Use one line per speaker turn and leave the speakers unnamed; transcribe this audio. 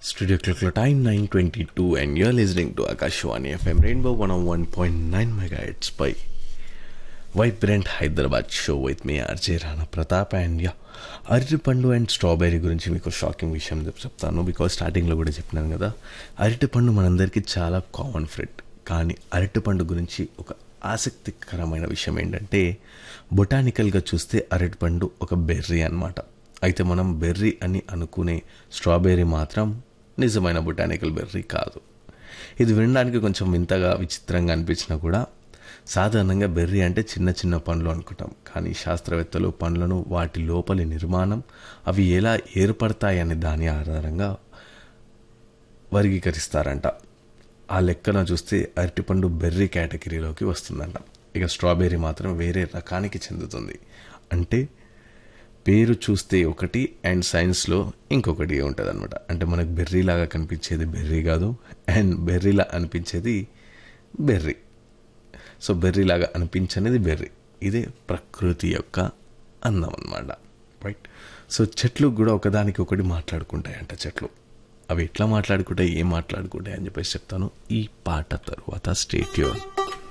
Studio clock time 9:22 and you're listening to Akashwani FM Rainbow 101.9 MHz by Vibrant Hyderabad show with me RJ Rana Pratap and yeah అరటిపండు and strawberry గురించి మీకు shocking విషయం చెప్తాను because స్టార్టింగ్లో కూడా చెప్పినాను కదా అరటిపండు మనందరికీ చాలా కామన్ ఫ్రెండ్ కానీ అరటిపండు గురించి ఒక ఆసక్తికరమైన విషయం ఏంటంటే బొటానికల్గా చూస్తే అరటిపండు ఒక బెర్రీ అన్నమాట అయితే మనం బెర్రీ అని అనుకునే స్ట్రాబెర్రీ మాత్రం నిజమైన బొటానికల్ బెర్రీ కాదు ఇది వినడానికి కొంచెం వింతగా విచిత్రంగా అనిపించినా కూడా సాధారణంగా బెర్రీ అంటే చిన్న చిన్న పండ్లు అనుకుంటాం కానీ శాస్త్రవేత్తలు పండ్లను వాటి లోపలి నిర్మాణం అవి ఎలా ఏర్పడతాయనే దాని ఆధారంగా వర్గీకరిస్తారంట ఆ లెక్కన చూస్తే అరటిపండు బెర్రీ కేటగిరీలోకి వస్తుందంట ఇక స్ట్రాబెర్రీ మాత్రం వేరే రకానికి చెందుతుంది అంటే పేరు చూస్తే ఒకటి అండ్ సైన్స్లో ఇంకొకటి ఉంటుంది అనమాట అంటే మనకు బెర్రీలాగా కనిపించేది బెర్రీ కాదు అండ్ బెర్రీలా అనిపించేది బెర్రీ సో బెర్రీలాగా అనిపించనేది బెర్రీ ఇదే ప్రకృతి యొక్క అందం అన్నమాట రైట్ సో చెట్లు కూడా ఒకదానికి ఒకటి మాట్లాడుకుంటాయంట చెట్లు అవి ఎట్లా మాట్లాడుకుంటాయి ఏం మాట్లాడుకుంటాయి అని చెప్పేసి చెప్తాను ఈ పాట తరువాత స్టే ట్యూన్